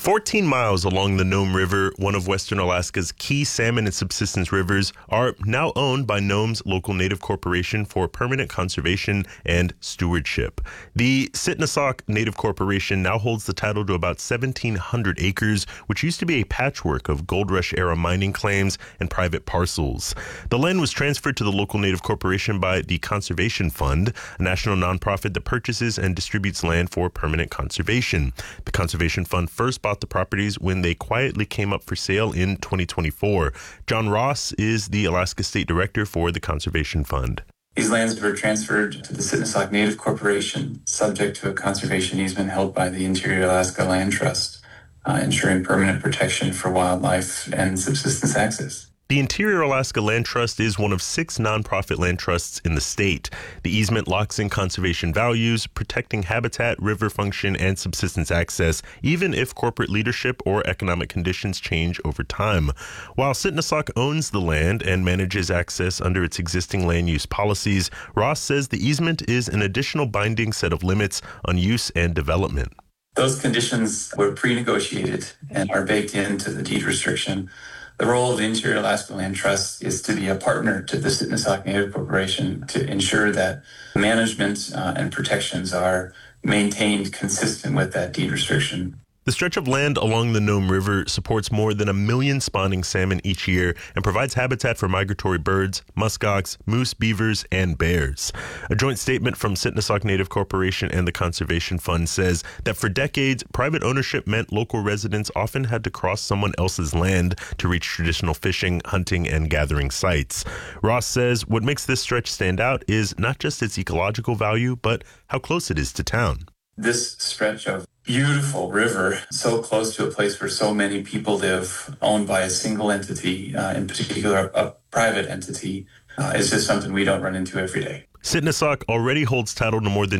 14 miles along the Nome River, one of Western Alaska's key salmon and subsistence rivers, are now owned by Nome's local native corporation for permanent conservation and stewardship. The Sitnausok Native Corporation now holds the title to about 1,700 acres, which used to be a patchwork of Gold Rush-era mining claims and private parcels. The land was transferred to the local native corporation by the Conservation Fund, a national nonprofit that purchases and distributes land for permanent conservation. The Conservation Fund first bought the properties when they quietly came up for sale in 2024. John Ross is the Alaska State Director for the Conservation Fund. These lands were transferred to the Sitnausok Native Corporation, subject to a conservation easement held by the Interior Alaska Land Trust, ensuring permanent protection for wildlife and subsistence access. The Interior Alaska Land Trust is one of 6 nonprofit land trusts in the state. The easement locks in conservation values, protecting habitat, river function, and subsistence access, even if corporate leadership or economic conditions change over time. While Sitnausok owns the land and manages access under its existing land use policies, Ross says the easement is an additional binding set of limits on use and development. Those conditions were pre-negotiated and are baked into the deed restriction. The role of the Interior Alaska Land Trust is to be a partner to the Sitnausok Native Corporation to ensure that management and protections are maintained consistent with that deed restriction. The stretch of land along the Nome River supports more than 1 million spawning salmon each year and provides habitat for migratory birds, muskox, moose, beavers, and bears. A joint statement from Sitnausok Native Corporation and the Conservation Fund says that for decades, private ownership meant local residents often had to cross someone else's land to reach traditional fishing, hunting, and gathering sites. Ross says what makes this stretch stand out is not just its ecological value, but how close it is to town. This stretch of beautiful river, so close to a place where so many people live, owned by a single entity, in particular a private entity, is just something we don't run into every day. Sitnausok already holds title to more than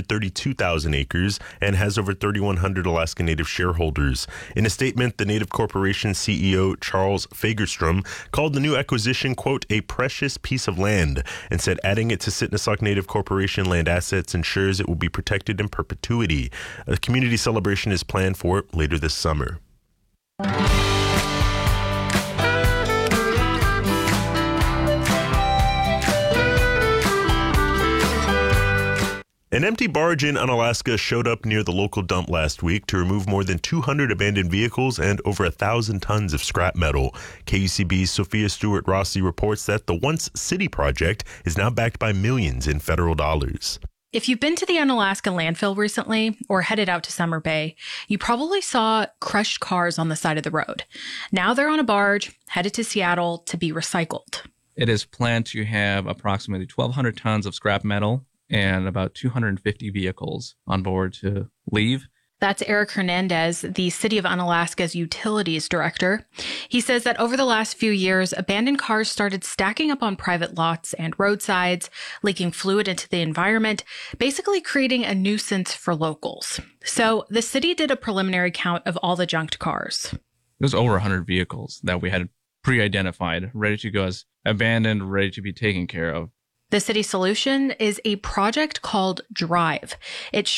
232,000 acres and has over 3,100 Alaska Native shareholders. In a statement, the Native Corporation CEO Charles Fagerstrom called the new acquisition, quote, a precious piece of land, and said adding it to Sitnausok Native Corporation land assets ensures it will be protected in perpetuity. A community celebration is planned for later this summer. An empty barge in Unalaska showed up near the local dump last week to remove more than 200 abandoned vehicles and over 1,000 tons of scrap metal. KUCB's Sophia Stewart Rossi reports that the Once City project is now backed by millions in federal dollars. If you've been to the Unalaska landfill recently or headed out to Summer Bay, you probably saw crushed cars on the side of the road. Now they're on a barge headed to Seattle to be recycled. It is planned to have approximately 1,200 tons of scrap metal and about 250 vehicles on board to leave. That's Eric Hernandez, the City of Unalaska's Utilities Director. He says that over the last few years, abandoned cars started stacking up on private lots and roadsides, leaking fluid into the environment, basically creating a nuisance for locals. So the city did a preliminary count of all the junked cars. It was over 100 vehicles that we had pre-identified, ready to go as abandoned, ready to be taken care of. The city solution is a project called Drive. It